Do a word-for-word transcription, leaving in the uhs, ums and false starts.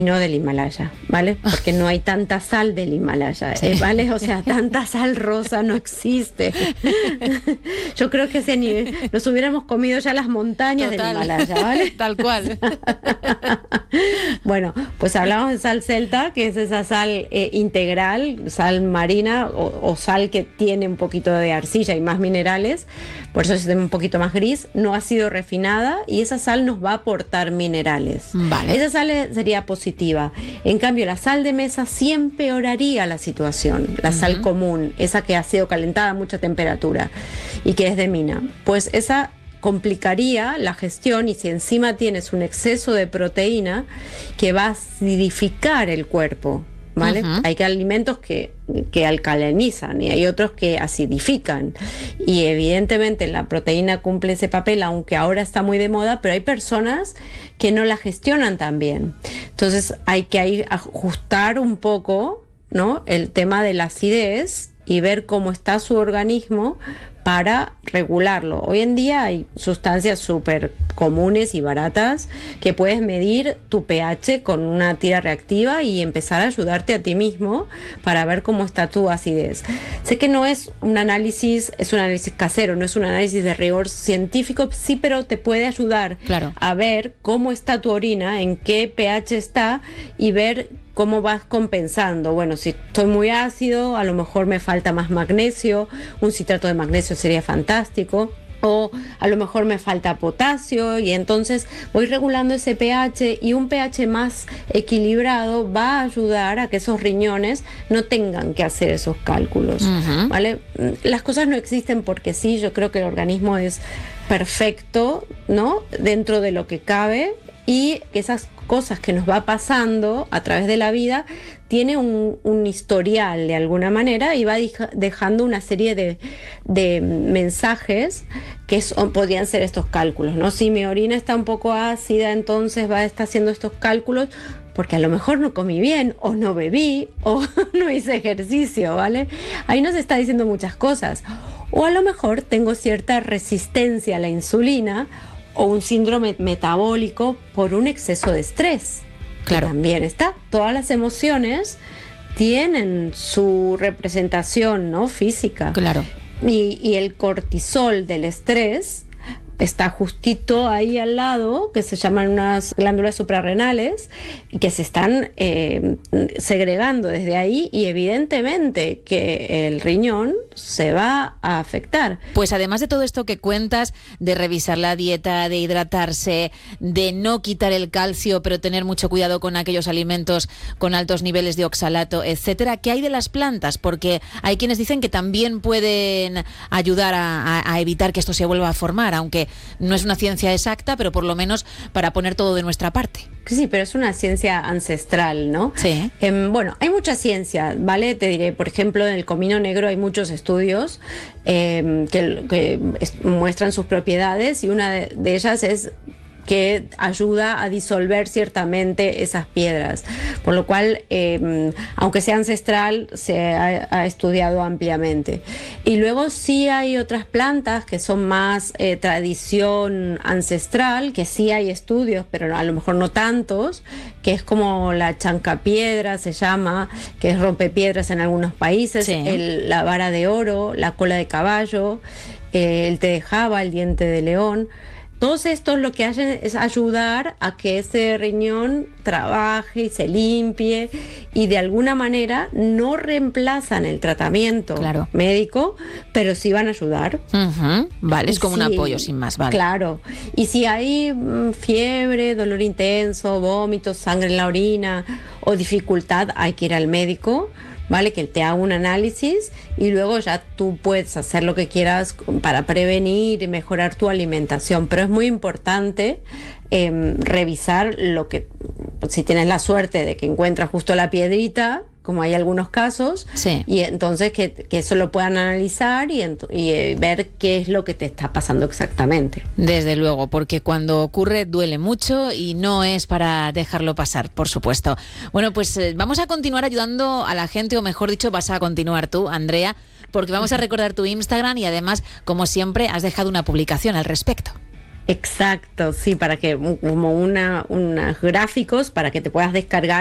no del Himalaya, ¿vale? Porque no hay tanta sal del Himalaya, Sí. ¿eh? ¿Vale? O sea, tanta sal rosa no existe. Yo creo que ese nivel, nos hubiéramos comido ya las montañas Total. del Himalaya, ¿vale? Tal cual. Bueno, pues hablamos de sal celta, que es esa sal eh, integral, sal marina o, o sal que tiene un poquito de arcilla y más minerales, por eso es un poquito más gris, no ha sido refinada y esa sal nos va a aportar minerales. Vale. Esa sal es- sería positiva. En cambio, la sal de mesa sí empeoraría la situación, la sal Ujú. común, esa que ha sido calentada a mucha temperatura y que es de mina. Pues esa complicaría la gestión y si encima tienes un exceso de proteína que va a acidificar el cuerpo, ¿vale? Ujú. Hay que alimentos que, que alcalinizan y hay otros que acidifican y evidentemente la proteína cumple ese papel, aunque ahora está muy de moda, pero hay personas que no la gestionan tan bien. Entonces hay que ahí ajustar un poco, ¿no?, el tema de la acidez y ver cómo está su organismo para regularlo. Hoy en día hay sustancias súper comunes y baratas que puedes medir tu pH con una tira reactiva y empezar a ayudarte a ti mismo para ver cómo está tu acidez. Sé que no es un análisis, es un análisis casero, no es un análisis de rigor científico, sí, pero te puede ayudar Claro. a ver cómo está tu orina, en qué pH está y ver cómo vas compensando. Bueno, si estoy muy ácido, a lo mejor me falta más magnesio, un citrato de magnesio sería fantástico. O a lo mejor me falta potasio y entonces voy regulando ese pH y un pH más equilibrado va a ayudar a que esos riñones no tengan que hacer esos cálculos, Ujú. ¿vale? Las cosas no existen porque sí, yo creo que el organismo es perfecto, ¿no?, dentro de lo que cabe y que esas cosas que nos va pasando a través de la vida tiene un, un historial de alguna manera y va deja- dejando una serie de, de mensajes que son, podrían ser estos cálculos, ¿no? Si mi orina está un poco ácida, entonces va a estar haciendo estos cálculos porque a lo mejor no comí bien o no bebí o no hice ejercicio, ¿vale? Ahí nos está diciendo muchas cosas. O a lo mejor tengo cierta resistencia a la insulina o un síndrome metabólico por un exceso de estrés. Claro. Que también está. Todas las emociones tienen su representación, ¿no?, física. Claro. Y, y el cortisol del estrés está justito ahí al lado, que se llaman unas glándulas suprarrenales, y que se están eh, segregando desde ahí y evidentemente que el riñón se va a afectar. Pues además de todo esto que cuentas, de revisar la dieta, de hidratarse, de no quitar el calcio, pero tener mucho cuidado con aquellos alimentos con altos niveles de oxalato, etcétera, ¿qué hay de las plantas? Porque hay quienes dicen que también pueden ayudar a, a, a evitar que esto se vuelva a formar, aunque no es una ciencia exacta, pero por lo menos para poner todo de nuestra parte. Sí, pero es una ciencia ancestral, ¿no? Sí. Eh, bueno, hay mucha ciencia, ¿vale? Te diré, por ejemplo, en el comino negro hay muchos estudios eh, que, que es- muestran sus propiedades y una de, de ellas es que ayuda a disolver ciertamente esas piedras, por lo cual, eh, aunque sea ancestral, se ha, ha estudiado ampliamente. Y luego sí hay otras plantas que son más eh, tradición ancestral, que sí hay estudios, pero a lo mejor no tantos, que es como la chancapiedra, se llama, que es rompepiedras en algunos países, Sí. el- la vara de oro, la cola de caballo, eh, el té de java, el diente de león. Todos estos lo que hacen es ayudar a que ese riñón trabaje y se limpie y de alguna manera no reemplazan el tratamiento Claro. médico, pero sí van a ayudar. Ujú. Vale, es como un Sí, apoyo sin más, vale. Claro. Y si hay mm, fiebre, dolor intenso, vómitos, sangre en la orina o dificultad, hay que ir al médico, ¿vale? Que te haga un análisis y luego ya tú puedes hacer lo que quieras para prevenir y mejorar tu alimentación. Pero es muy importante eh, revisar lo que, si tienes la suerte de que encuentras justo la piedrita, como hay algunos casos, Sí. y entonces que, que eso lo puedan analizar y, ent- y eh, ver qué es lo que te está pasando exactamente. Desde luego, porque cuando ocurre duele mucho y no es para dejarlo pasar, por supuesto. Bueno, pues eh, vamos a continuar ayudando a la gente, o mejor dicho, vas a continuar tú, Andrea, porque vamos a recordar tu Instagram y además, como siempre, has dejado una publicación al respecto. Exacto, sí, para que como una, unos gráficos para que te puedas descargar